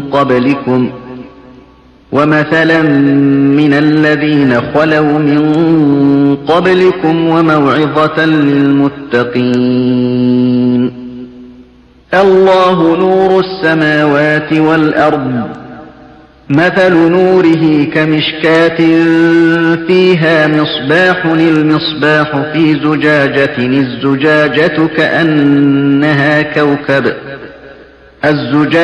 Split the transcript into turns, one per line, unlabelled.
قبلكم ومثلا من الذين خلوا من قبلكم وموعظة للمتقين. الله نور السماوات والأرض، مثل نوره كمشكاة فيها مصباح، المصباح في زجاجة، الزجاجة كأنها كوكب،